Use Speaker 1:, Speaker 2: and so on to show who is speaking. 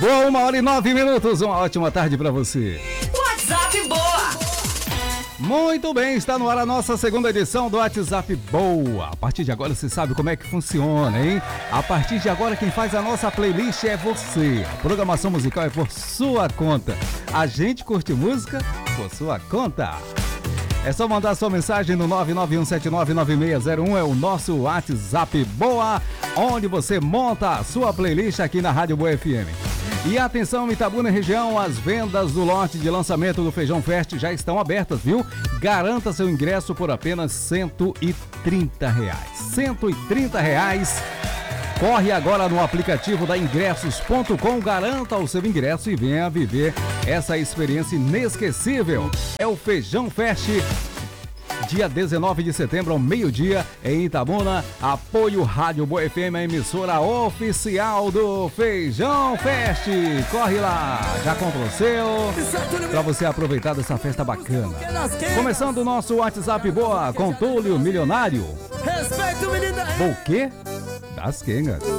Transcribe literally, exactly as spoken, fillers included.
Speaker 1: Boa, uma hora e nove minutos, uma ótima tarde pra você.
Speaker 2: WhatsApp Boa.
Speaker 1: Muito bem, está no ar a nossa segunda edição do WhatsApp Boa. A partir de agora você sabe como é que funciona, hein? A partir de agora quem faz a nossa playlist é você. A programação musical é por sua conta. A gente curte música por sua conta. É só mandar sua mensagem no nove nove um sete nove nove seis zero um, é o nosso WhatsApp Boa, onde você monta a sua playlist aqui na Rádio Boa F M. E atenção, Itabuna região, as vendas do lote de lançamento do Feijão Fest já estão abertas, viu? Garanta seu ingresso por apenas cento e trinta reais. cento e trinta reais. Corre agora no aplicativo da ingressos ponto com, garanta o seu ingresso e venha viver essa experiência inesquecível. É o Feijão Fest, dia dezenove de setembro ao meio-dia em Itabuna. Apoio Rádio Boa F M, a emissora oficial do Feijão Fest. Corre lá, já compra o seu para você aproveitar dessa festa bacana. Começando o nosso WhatsApp Boa com Túlio Milionário.
Speaker 3: Respeito, menina.
Speaker 1: O quê? Das quengas.